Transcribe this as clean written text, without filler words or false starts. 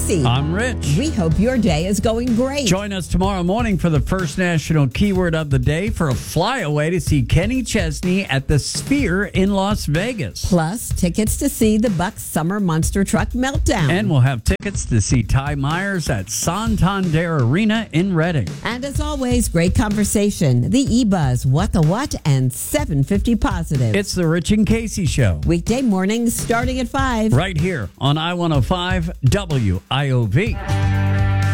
Casey. I'm Rich. We hope your day is going great. Join us tomorrow morning for the first national keyword of the day for a flyaway to see Kenny Chesney at the Sphere in Las Vegas. Plus, tickets to see the Bucks Summer Monster Truck Meltdown. And we'll have tickets to see Ty Myers at Santander Arena in Reading. And as always, great conversation. The E-Buzz, What the What, and 750 Positive. It's the Rich and Casey Show. Weekday mornings starting at 5. Right here on I-105 WIOV.